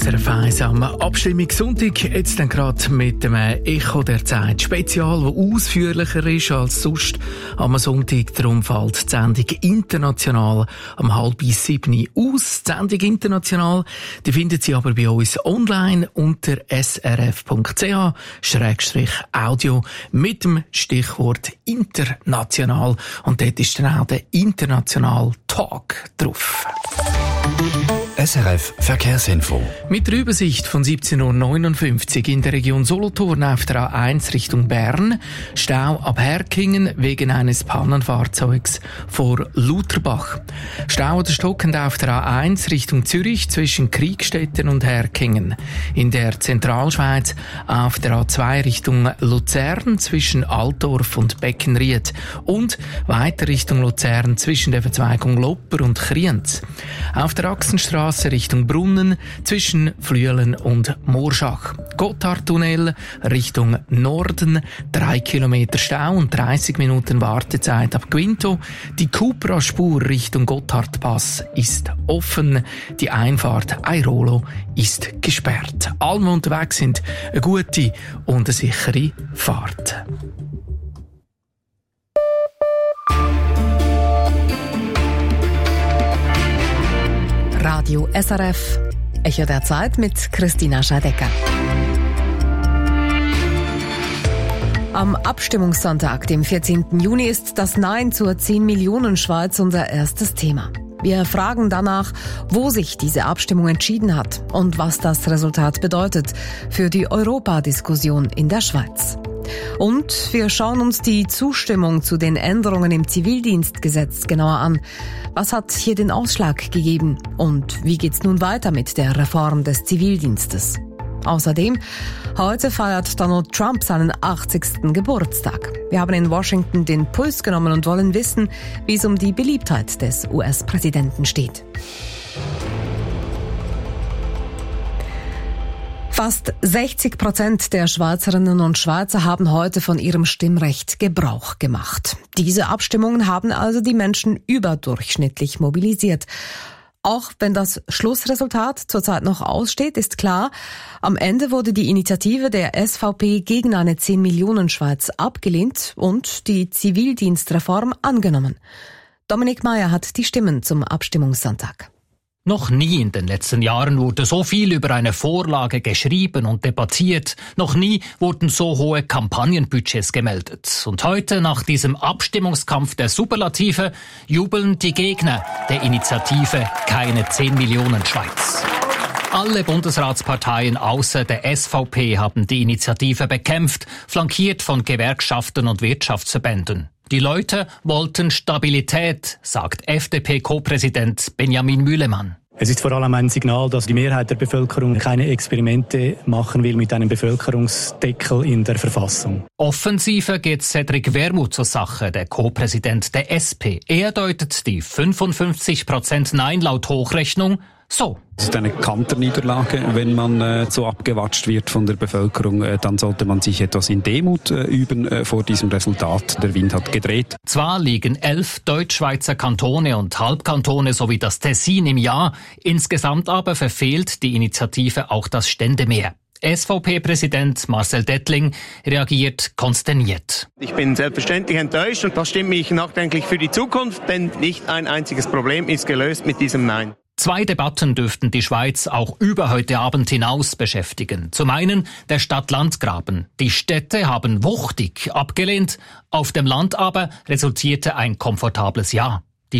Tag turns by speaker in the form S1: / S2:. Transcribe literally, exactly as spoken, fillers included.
S1: S R F eins am Abstimmungssonntag. Jetzt dann gerade mit dem Echo der Zeit Spezial, das ausführlicher ist als sonst am Sonntag. Darum fällt die Sendung international um halb sieben aus. Die Sendung international, die finden Sie aber bei uns online unter s r f punkt c h slash audio mit dem Stichwort international. Und dort ist dann auch der International Talk drauf.
S2: S R F Verkehrsinfo.
S1: Mit der Übersicht von siebzehn Uhr neunundfünfzig in der Region Solothurn auf der A eins Richtung Bern. Stau ab Herkingen wegen eines Pannenfahrzeugs vor Lutherbach. Stau oder stockend auf der A eins Richtung Zürich zwischen Kriegstetten und Herkingen. In der Zentralschweiz auf der A zwei Richtung Luzern zwischen Altdorf und Beckenried. Und weiter Richtung Luzern zwischen der Verzweigung Lopper und Kriens. Auf der Achsenstraße Richtung Brunnen zwischen Flüelen und Morschach. Gotthardtunnel Richtung Norden, drei Kilometer Stau und dreißig Minuten Wartezeit ab Quinto. Die Cupra-Spur Richtung Gotthardpass ist offen. Die Einfahrt Airolo ist gesperrt. Allen, die unterwegs sind, eine gute und eine sichere Fahrt.
S3: Radio S R F, Echo der Zeit mit Christina Scheidecker. Am Abstimmungssonntag, dem vierzehnten Juni, ist das Nein zur zehn Millionen Schweiz unser erstes Thema. Wir fragen danach, wo sich diese Abstimmung entschieden hat und was das Resultat bedeutet für die Europadiskussion in der Schweiz. Und wir schauen uns die Zustimmung zu den Änderungen im Zivildienstgesetz genauer an. Was hat hier den Ausschlag gegeben? Und wie geht's nun weiter mit der Reform des Zivildienstes? Außerdem, heute feiert Donald Trump seinen achtzigsten Geburtstag. Wir haben in Washington den Puls genommen und wollen wissen, wie es um die Beliebtheit des U S-Präsidenten steht. Fast sechzig Prozent der Schweizerinnen und Schweizer haben heute von ihrem Stimmrecht Gebrauch gemacht. Diese Abstimmungen haben also die Menschen überdurchschnittlich mobilisiert. Auch wenn das Schlussresultat zurzeit noch aussteht, ist klar, am Ende wurde die Initiative der S V P gegen eine zehn Millionen Schweiz abgelehnt und die Zivildienstreform angenommen. Dominik Meyer hat die Stimmen zum Abstimmungssonntag.
S4: Noch nie in den letzten Jahren wurde so viel über eine Vorlage geschrieben und debattiert. Noch nie wurden so hohe Kampagnenbudgets gemeldet. Und heute, nach diesem Abstimmungskampf der Superlative, jubeln die Gegner der Initiative Keine zehn Millionen Schweiz. Alle Bundesratsparteien außer der S V P haben die Initiative bekämpft, flankiert von Gewerkschaften und Wirtschaftsverbänden. Die Leute wollten Stabilität, sagt F D P-Co-Präsident Benjamin Mühlemann.
S5: Es ist vor allem ein Signal, dass die Mehrheit der Bevölkerung keine Experimente machen will mit einem Bevölkerungsdeckel in der Verfassung.
S4: Offensiver geht Cedric Wermuth zur Sache, der Co-Präsident der S P. Er deutet die fünfundfünfzig Prozent Nein laut Hochrechnung so.
S6: Es ist eine Kanterniederlage, wenn man äh, so abgewatscht wird von der Bevölkerung. Äh, dann sollte man sich etwas in Demut äh, üben äh, vor diesem Resultat. Der Wind hat gedreht.
S4: Zwar liegen elf Deutschschweizer Kantone und Halbkantone sowie das Tessin im Ja. Insgesamt aber verfehlt die Initiative auch das Ständemeer. S V P-Präsident Marcel Dettling reagiert konsterniert.
S7: Ich bin selbstverständlich enttäuscht und das stimmt mich nachdenklich für die Zukunft, denn nicht ein einziges Problem ist gelöst mit diesem Nein.
S4: Zwei Debatten dürften die Schweiz auch über heute Abend hinaus beschäftigen. Zum einen der Stadt-Land-Graben. Die Städte haben wuchtig abgelehnt, auf dem Land aber resultierte ein komfortables Ja.